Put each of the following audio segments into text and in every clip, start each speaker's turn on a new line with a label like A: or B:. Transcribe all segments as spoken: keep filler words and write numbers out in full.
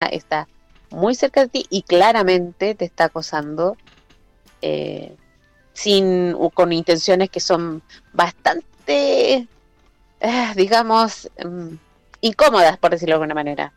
A: está muy cerca de ti y claramente te está acosando eh, sin o con intenciones que son bastante, eh, digamos, um, incómodas, por decirlo de alguna manera.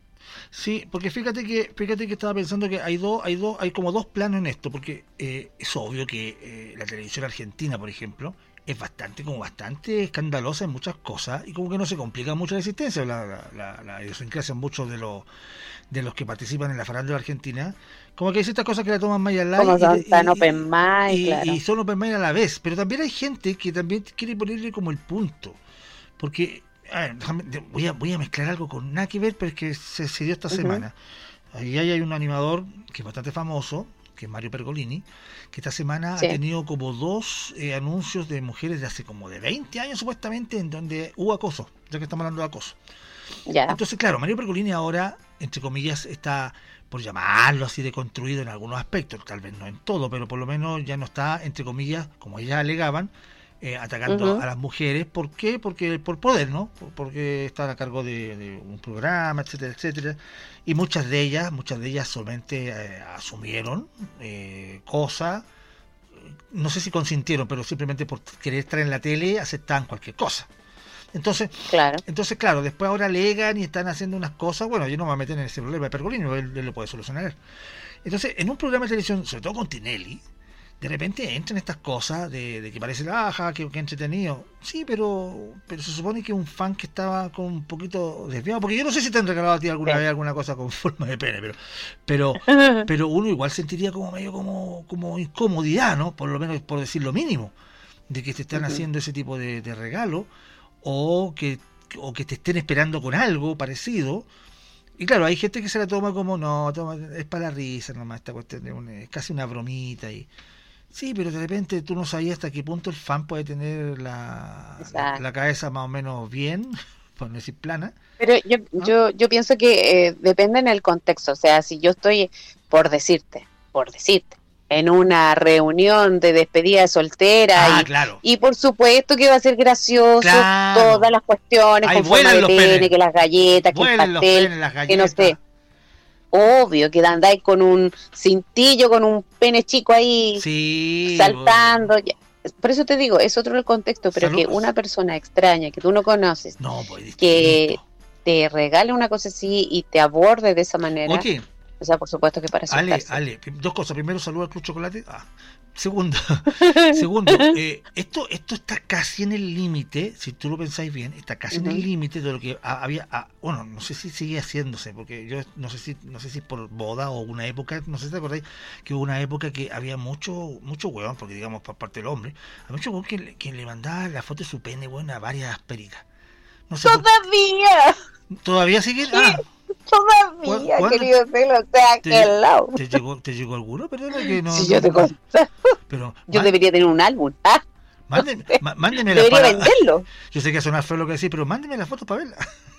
B: Sí, porque fíjate que fíjate que estaba pensando que hay dos hay dos hay como dos planos en esto, porque eh, es obvio que eh, la televisión argentina, por ejemplo, es bastante como bastante escandalosa en muchas cosas y como que no se complica mucho la existencia, la, la, la, la idiosincrasia en muchos de los de los que participan en la farándula argentina, como que hay ciertas cosas que la toman más allá
A: Como
B: y,
A: son
B: y,
A: tan
B: y,
A: open mind,
B: y,
A: claro.
B: y son open mind a la vez, pero también hay gente que también quiere ponerle como el punto, porque a ver, déjame, voy, a, voy a mezclar algo con nada que ver, pero es que se, se dio esta uh-huh. semana. Ahí hay un animador que es bastante famoso, que es Mario Pergolini, que esta semana sí. ha tenido como dos eh, anuncios de mujeres de hace como de veinte años supuestamente, en donde hubo acoso, ya que estamos hablando de acoso. Ya. Entonces, claro, Mario Pergolini ahora, entre comillas, está, por llamarlo así, deconstruido en algunos aspectos, tal vez no en todo, pero por lo menos ya no está, entre comillas, como ellas alegaban, Eh, atacando uh-huh. a las mujeres. ¿Por qué? Porque por poder, ¿no? Porque están a cargo de, de un programa, etcétera, etcétera. Y muchas de ellas, muchas de ellas solamente eh, asumieron eh, cosas, no sé si consintieron, pero simplemente por querer estar en la tele aceptaban cualquier cosa. Entonces, claro. entonces, claro, después ahora alegan y están haciendo unas cosas. Bueno, yo no me voy a meter en ese problema de Pergolini, él, él lo puede solucionar. Entonces, en un programa de televisión, sobre todo con Tinelli, de repente entran estas cosas de, de que parece baja, que, que entretenido. Sí, pero pero se supone que un fan que estaba con un poquito desviado, porque yo no sé si te han regalado a ti alguna sí. vez alguna cosa con forma de pene, pero pero pero uno igual sentiría como medio como como incomodidad, ¿no? Por lo menos por decir lo mínimo, de que te están uh-huh. haciendo ese tipo de, de regalo o que o que te estén esperando con algo parecido. Y claro, hay gente que se la toma como, no, toma, es para la risa nomás, esta cuestión de una, es casi una bromita y sí, pero de repente tú no sabías hasta qué punto el fan puede tener la, la, la cabeza más o menos bien, por no decir plana.
A: Pero yo ¿no? yo yo pienso que eh, depende en el contexto. O sea, si yo estoy, por decirte, por decirte, en una reunión de despedida de soltera
B: ah,
A: y,
B: claro.
A: y por supuesto que va a ser gracioso
B: claro.
A: todas las cuestiones,
B: ahí
A: con forma de pene,
B: penes.
A: que las galletas,
B: vuelen
A: que el pastel,
B: los penes, las galletas.
A: Que no sé. Obvio, que andáis con un cintillo, con un pene chico ahí
B: sí,
A: saltando. Bueno. Por eso te digo, es otro el contexto, pero Saludos. Que una persona extraña que tú no conoces,
B: no, pues,
A: que te regale una cosa así y te aborde de esa manera.
B: Oye,
A: o sea, por supuesto que para asustarse.
B: Ale, Ale, dos cosas. Primero, saludo al Club Chocolate. Ah. Segundo, segundo eh, esto esto está casi en el límite, si tú lo pensáis bien, está casi uh-huh. en el límite de lo que había, ah, bueno, no sé si sigue haciéndose, porque yo no sé si no sé si por boda o una época, no sé si te acordáis que hubo una época que había mucho mucho huevón, porque digamos por parte del hombre, había mucho huevón que, que le mandaba la foto de su pene, bueno, a varias pericas.
A: No sé ¿Todavía?
B: Por... ¿Todavía sigue? Ah.
A: Todavía, querido Celo, o sea,
B: te,
A: aquel lado.
B: ¿Te llegó, ¿Te llegó alguno? Perdona que no.
A: Si
B: no,
A: yo te conté.
B: Pero,
A: yo man, debería tener un álbum. Ah,
B: mándeme, má, mándeme
A: debería
B: la,
A: venderlo.
B: Yo sé que suena feo lo que decís, pero mándeme las fotos para verla.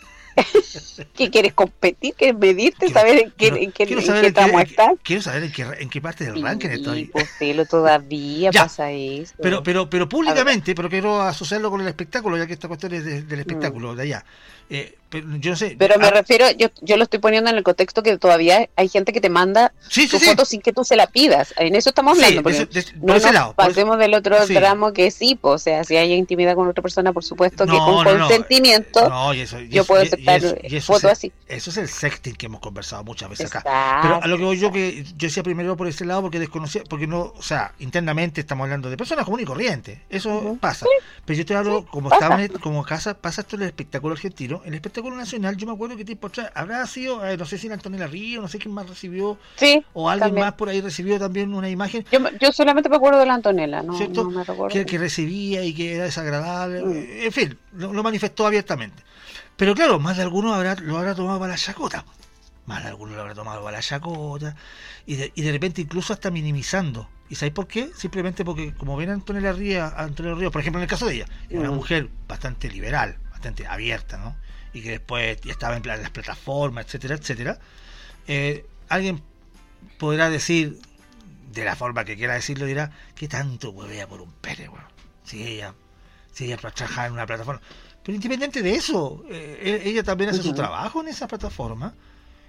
A: ¿Qué quieres competir? ¿Quieres medirte? Quiero, ¿Saber en qué, en qué, en qué tramo estás?
B: Quiero saber en qué, en qué parte del sí, ranking estoy.
A: Pues Celo, todavía ya. Pasa eso.
B: Pero, pero, pero públicamente, pero quiero asociarlo con el espectáculo, ya que esta cuestión es de, del espectáculo, mm. de allá. Eh, pero yo no sé.
A: Pero me
B: ah,
A: refiero, yo yo lo estoy poniendo en el contexto que todavía hay gente que te manda
B: sí,
A: tu
B: sí,
A: foto
B: sí.
A: sin que tú se la pidas. En eso estamos hablando.
B: Sí,
A: porque
B: de, de,
A: no nos
B: lado,
A: pasemos
B: ese...
A: del otro
B: sí.
A: tramo que sí, pues, o sea, si hay intimidad con otra persona, por supuesto que
B: no,
A: con
B: no,
A: consentimiento
B: no, y eso, y
A: yo
B: eso,
A: puedo
B: y,
A: aceptar
B: y eso, y eso
A: fotos
B: es,
A: así.
B: Eso es el sexting que hemos conversado muchas veces
A: exacto,
B: acá. Pero a lo que voy yo, que yo decía primero por ese lado porque desconocía, porque no, o sea, internamente estamos hablando de personas comunes y corrientes. Eso uh-huh. pasa. Sí. Pero yo te hablo, sí, como pasa. Estaban, como casa, pasa esto en el espectáculo argentino, en el espectáculo nacional, yo me acuerdo que tiempo atrás habrá sido, eh, no sé si la Antonella Río, no sé quién más recibió,
A: sí,
B: o alguien
A: también.
B: más por ahí recibió también una imagen.
A: Yo, yo solamente me acuerdo de la Antonella, no, no me recuerdo.
B: Que, que recibía y que era desagradable, mm. en fin, lo, lo manifestó abiertamente. Pero claro, más de alguno habrá, lo habrá tomado para la chacota, más de alguno lo habrá tomado para la chacota, y de, y de repente incluso hasta minimizando. ¿Y sabéis por qué? Simplemente porque, como ven a Antonella Río, Antonella Río, por ejemplo, en el caso de ella, era una mm. mujer bastante liberal, bastante abierta, ¿no? Y que después ya estaba en las plataformas, etcétera, etcétera. Eh, alguien podrá decir, de la forma que quiera decirlo, dirá, ¿qué tanto huevea por un pene, bueno? Si ella, si ella trabaja en una plataforma. Pero independiente de eso, eh, ella también hace uh-huh. su trabajo en esa plataforma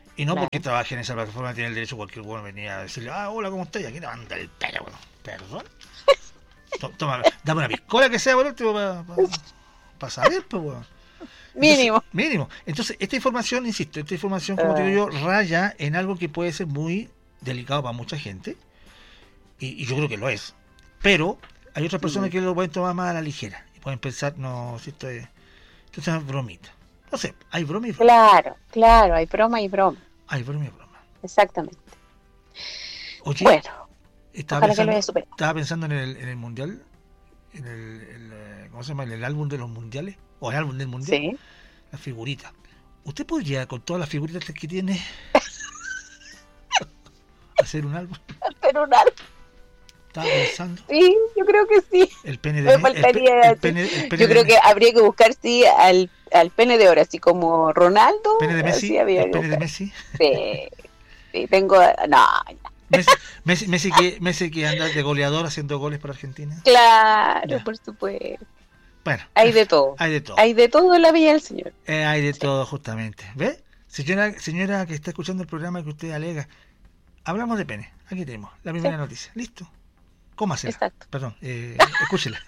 B: Y no
A: claro.
B: porque trabaje en esa plataforma tiene el derecho cualquier bueno venía a decirle, ah, hola, ¿cómo estás? Y aquí te manda el pelo, bueno, perdón. Toma, dame una piscola que sea por último para pa, pa saber, pues, bueno. Entonces,
A: Mínimo.
B: mínimo. Entonces, esta información, insisto, esta información, como te
A: Uh,
B: digo yo, raya en algo que puede ser muy delicado para mucha gente. Y, y yo creo que lo es. Pero hay otras personas
A: mm,
B: que lo pueden tomar más a la ligera. Y pueden pensar, no, si esto es, esto es una bromita. No sé, hay broma y broma.
A: claro, claro, hay broma y broma.
B: Hay broma y broma.
A: Exactamente.
B: Oye,
A: Bueno,
B: estaba
A: ojalá que lo
B: pensando,
A: haya superado.
B: estaba pensando en el, en el mundial, en el, el, eh, ¿cómo se llama? En el álbum de los mundiales, o el álbum del mundial,
A: Sí.
B: la figurita. ¿Usted podría, con todas las figuritas que tiene, hacer un álbum?
A: Pero un álbum.
B: Estaba pensando.
A: Sí, yo creo que sí.
B: El pene de
A: Me
B: el, pe-
A: faltaría.
B: el
A: así.
B: pene, el pene
A: Yo
B: de
A: creo que
B: Messi,
A: habría que buscar, sí, al, al pene de oro, así como Ronaldo.
B: pene de Messi,
A: Sí, había
B: el
A: que
B: pene de
A: buscar.
B: Messi.
A: Sí, sí, tengo. No,
B: Messi, Messi, Messi que Messi que anda de goleador haciendo goles para Argentina.
A: claro,
B: Ya.
A: por supuesto.
B: Bueno,
A: Hay de todo.
B: hay de todo.
A: Hay de todo en la Villa del Señor.
B: Eh, hay de
A: Sí.
B: todo justamente. ¿Ve? Señora, señora que está escuchando el programa que usted alega, hablamos de pene. Aquí tenemos la primera
A: Sí,
B: noticia. ¿Listo? Cómasela.
A: exacto.
B: Perdón, eh, escúchela.